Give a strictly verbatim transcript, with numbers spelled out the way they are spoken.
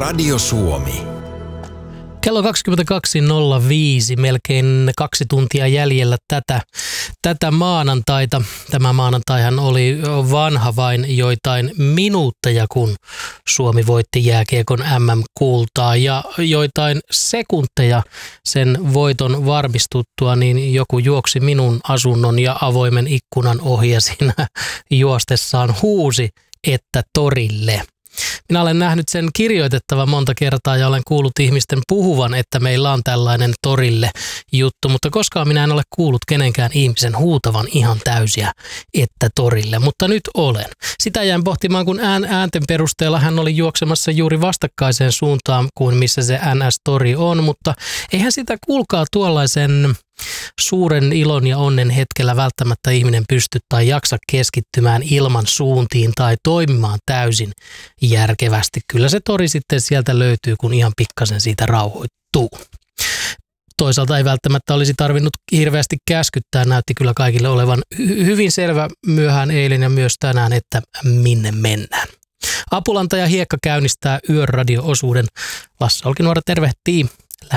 Radio Suomi. Kello kaksikymmentäkaksi nolla viisi, melkein kaksi tuntia jäljellä tätä, tätä maanantaita. Tämä maanantaihan oli vanha vain joitain minuutteja, kun Suomi voitti jääkiekon äm äm-kultaa ja joitain sekunteja sen voiton varmistuttua, niin joku juoksi minun asunnon ja avoimen ikkunan ohi ja siinä juostessaan huusi, että torille. Minä olen nähnyt sen kirjoitettavan monta kertaa ja olen kuullut ihmisten puhuvan, että meillä on tällainen torille juttu, mutta koskaan minä en ole kuullut kenenkään ihmisen huutavan ihan täysiä, että torille, mutta nyt olen. Sitä jäin pohtimaan, kun ään, äänten perusteella hän oli juoksemassa juuri vastakkaiseen suuntaan kuin missä se N S-tori on, mutta eihän sitä kuulkaa tuollaisen suuren ilon ja onnen hetkellä välttämättä ihminen pysty tai jaksa keskittymään ilman suuntiin tai toimimaan täysin järkevästi. Kyllä se tori sitten sieltä löytyy, kun ihan pikkasen siitä rauhoittuu. Toisaalta ei välttämättä olisi tarvinnut hirveästi käskyttää, näytti kyllä kaikille olevan hy- hyvin selvä myöhään eilen ja myös tänään, että minne mennään. Apulanta ja Hiekka käynnistää Yöradio-osuuden. Lasse Olkinuora tervehtii.